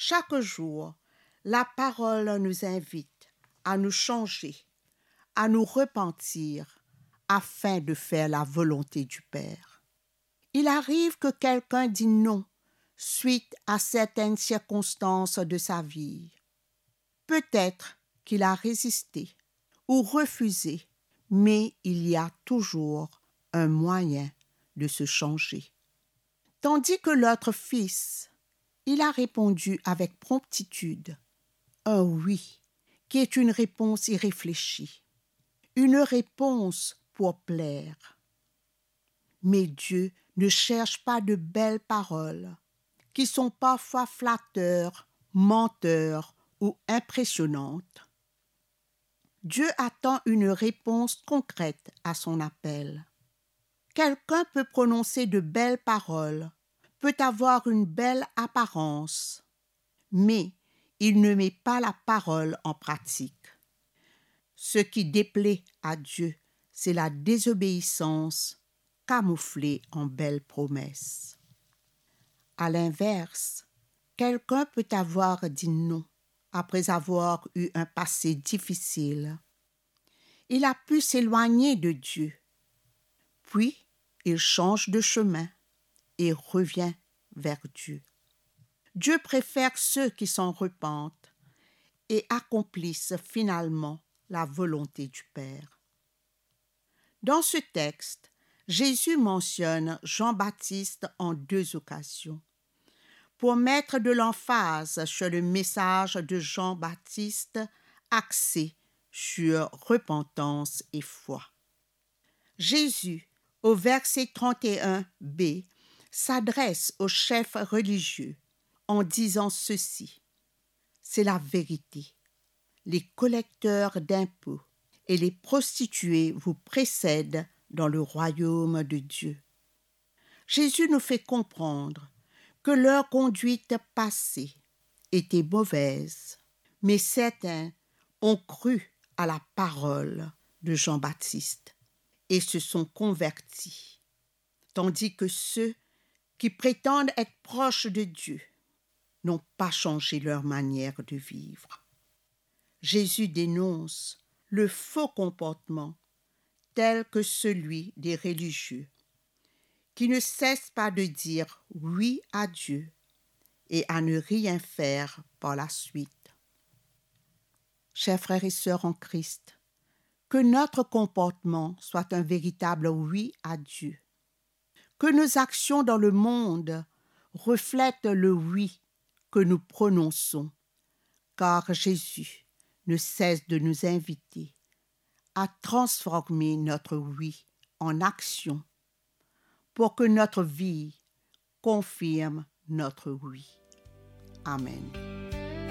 Chaque jour, la parole nous invite à nous changer, à nous repentir, afin de faire la volonté du Père. Il arrive que quelqu'un dit non suite à certaines circonstances de sa vie. Peut-être qu'il a résisté ou refusé, mais il y a toujours un moyen de se changer. Tandis que l'autre fils, il a répondu avec promptitude un oui, qui est une réponse irréfléchie, une réponse pour plaire. Mais Dieu ne cherche pas de belles paroles, qui sont parfois flatteurs, menteurs ou impressionnantes. Dieu attend une réponse concrète à son appel. Quelqu'un peut prononcer de belles paroles, peut avoir une belle apparence, mais il ne met pas la parole en pratique. Ce qui déplaît à Dieu, c'est la désobéissance camouflée en belles promesses. À l'inverse, quelqu'un peut avoir dit non après avoir eu un passé difficile. Il a pu s'éloigner de Dieu, puis il change de chemin et revient vers Dieu. Dieu préfère ceux qui s'en repentent et accomplissent finalement la volonté du Père. Dans ce texte, Jésus mentionne Jean-Baptiste en 2 occasions pour mettre de l'emphase sur le message de Jean-Baptiste axé sur repentance et foi. Jésus, au verset 31b, s'adresse aux chefs religieux en disant ceci: c'est la vérité. Les collecteurs d'impôts et les prostituées vous précèdent dans le royaume de Dieu. Jésus nous fait comprendre que leur conduite passée était mauvaise, mais certains ont cru à la parole de Jean-Baptiste et se sont convertis, tandis que ceux qui prétendent être proches de Dieu n'ont pas changé leur manière de vivre. Jésus dénonce le faux comportement tel que celui des religieux, qui ne cessent pas de dire oui à Dieu et à ne rien faire par la suite. Chers frères et sœurs en Christ, que notre comportement soit un véritable oui à Dieu, que nos actions dans le monde reflètent le oui que nous prononçons, car Jésus ne cesse de nous inviter à transformer notre oui en action pour que notre vie confirme notre oui. Amen.